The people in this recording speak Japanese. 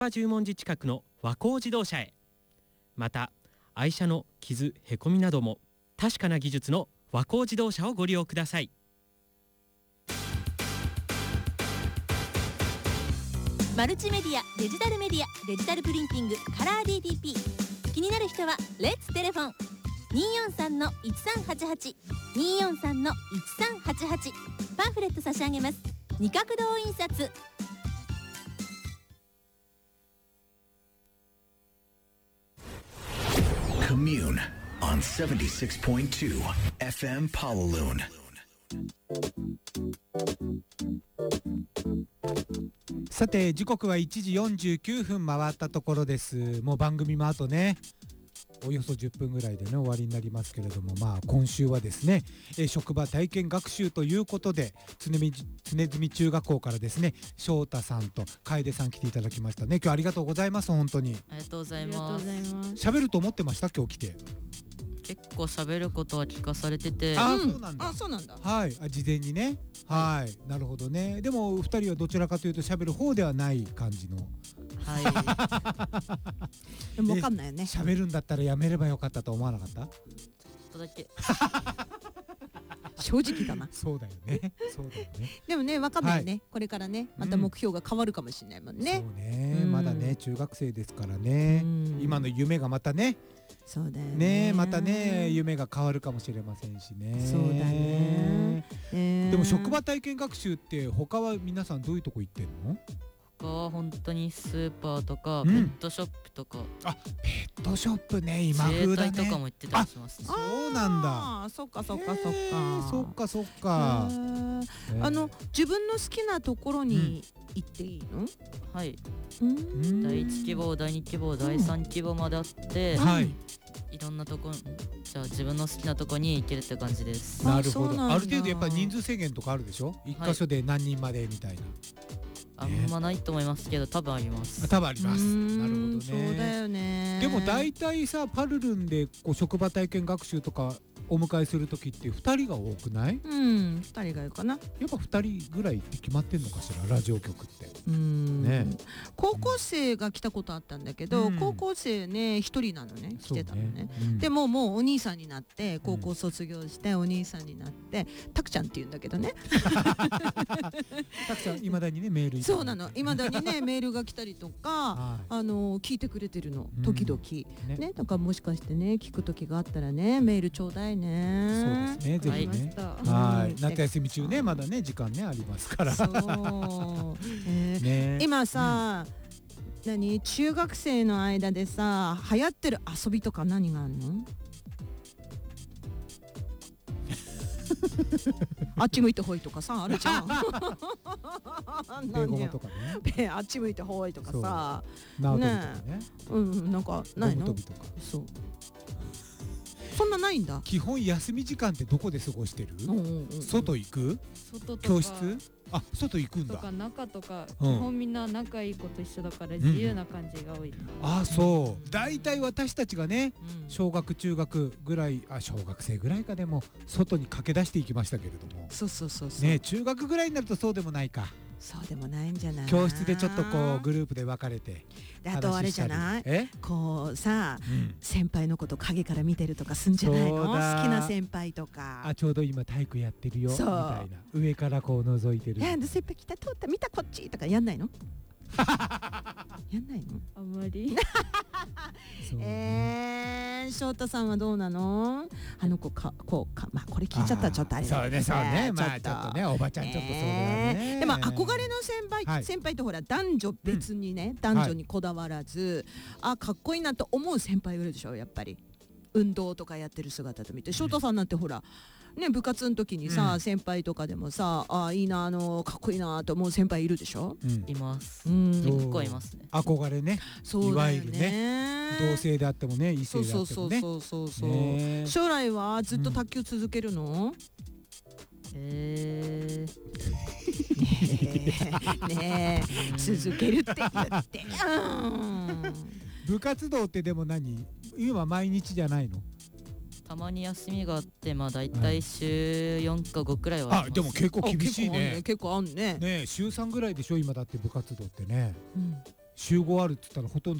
十文字近くの和光自動車へ。また愛車の傷へこみなども確かな技術の和光自動車をご利用ください。 マルチメディア、デジタルメディア、デジタルプリンティング、カラー DTP。 気になる人はレッツテレフォン 243-1388 243-1388。 パンフレット差し上げます。二角堂印刷。 Commune on 76.2 FM Pawaloon。 さて時刻は1時49分回ったところです。もう番組もあとねおよそ10分ぐらいでね終わりになりますけれども、今週はですね、職場体験学習ということで常住中学校からですね翔太さんと楓さん来ていただきましたね。今日ありがとうございます。本当にありがとうございます。 喋ると思ってました？今日来て結構喋ることは聞かされてて。 そうなんだ。 そうなんだ。 はい、事前にね。はい、なるほどね。でも2人はどちらかというと喋る方ではない感じの。 はい。 でも分かんないよね。 喋るんだったらやめればよかったと思わなかった？ ちょっとだけ。 正直だな。 そうだよね。そうだよね。 でもね分かんないよね。これからねまた目標が変わるかもしれないもんね。 そうね。まだね中学生ですからね。今の夢がまたね。 そうだよね。またね夢が変わるかもしれませんしね。 そうだね。 でも職場体験学習って他は皆さんどういうとこ行ってんの？ 他は本当にスーパーとかペットショップとか。 ペットショップね今風だね。 自衛隊とかも行ってたりしますね。 そうなんだ。 そっか。 そっか。 自分の好きなところに行っていいの？ はい。第1希望、第2希望、第3希望まであって、いろんなとこじゃあ自分の好きなとこに行けるって感じです。 なるほど。ある程度やっぱり人数制限とかあるでしょ？一箇所で何人までみたいな。 あんまないと思いますけど多分あります。 多分あります。なるほどね。 そうだよね。 でも大体さパルルンでこう職場体験学習とかお迎えする時って2人が多くない？2 人がいるかな。 やっぱ2人ぐらいって決まってんのかしらラジオ局って。 ね。高校生が来たことあったんだけど、高校生ね1人なのね来てたのね。でももうお兄さんになって高校卒業してお兄さんになってタクちゃんって言うんだけどね。 タクちゃんいまだにねメール。 そうなの。いまだにねメールが来たりとか聞いてくれてるの時々ね。だからもしかしてね聞く時があったらねメールちょうだいね。 そうですね。ぜひね。はい。夏休み中ねまだね時間ねありますから。 そう。今さ、中学生の間でさ流行ってる遊びとか何があるの？あっち向いてほいとかさあるじゃん。 英語とかね。 あっち向いてほいとかさ。 縄跳びとかね。 なんかないの？ ゴム跳びとか。 そう。そんなないんだ。 基本休み時間ってどこで過ごしてる？外行く？ 外とか教室？外行くんだ。 とか中とか、基本みんな仲いい子と一緒だから自由な感じが多い。 そう。だいたい私たちがね小学中学ぐらい小学生ぐらいかでも外に駆け出していきましたけれども。 そうね中学ぐらいになるとそうでもないか。 そうでもないんじゃない？ 教室でちょっとこうグループで分かれて。 あとあれじゃない？こうさ先輩のこと影から見てるとかすんじゃないの？好きな先輩とか。 ちょうど今体育やってるよみたいな上からこう覗いてる。 先輩来た通った見たこっちとかやんないの？やんないの？ あんまり。 翔太さんはどうなの？あの子これ聞いちゃったらちょっとあれだけど。 そうねちょっとねおばちゃんちょっとそうだね。 でも憧れの先輩とほら男女別にね男女にこだわらずかっこいいなと思う先輩がいるでしょやっぱり。運動とかやってる姿と見て翔太さんなんてほらね部活の時にさ先輩とかでもさいいなかっこいいなと思う先輩いるでしょ？ います。結構いますね。 憧れね。いわゆるね同性であってもね異性であってもね。 そう将来はずっと卓球続けるの？ねえ続けるって言って部活動ってでも今毎日じゃないの？ たまに休みがあってだいたい週4か5くらいはあります。 でも結構厳しいね。 結構あんね。 週3ぐらいでしょ今だって部活動ってね。 集合あるって言ったらほとんど